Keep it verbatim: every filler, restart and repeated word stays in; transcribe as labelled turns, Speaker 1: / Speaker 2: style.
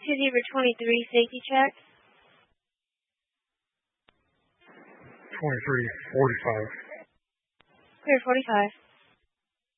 Speaker 1: to Zebra twenty-three, safety check.
Speaker 2: twenty-three forty-five.
Speaker 1: Clear forty-five.